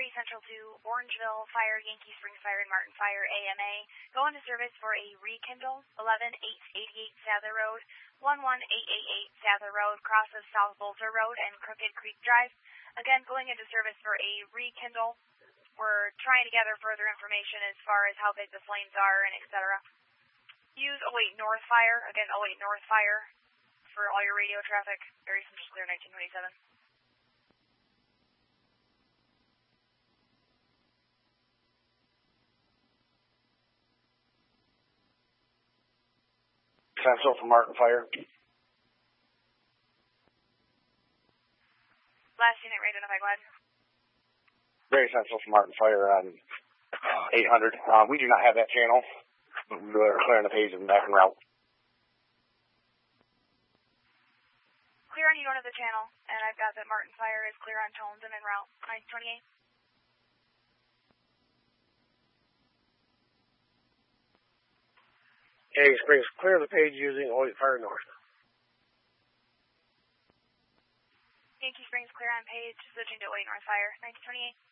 Central to Orangeville Fire, Yankee Springs Fire, and Martin Fire, AMA. Go into service for a rekindle, 11888 Sather Road, 11888 Sather Road, cross of South Boulter Road and Crooked Creek Drive. Again, going into service for a rekindle. We're trying to gather further information as far as how big the flames are and etc. Use 08 North Fire, again 08 North Fire for all your radio traffic. Area Central Clear 1927. Central from Martin Fire. Last unit, ready to identify, go ahead. Very Central from Martin Fire on 800. We do not have that channel. We're clearing the page and back en route. Clear on you don't have the channel, and I've got that Martin Fire is clear on tones and en route. 928. Yankee Springs, clear the page using 08 Fire North. Yankee Springs, clear on page, switching to 08 North Fire, 1928.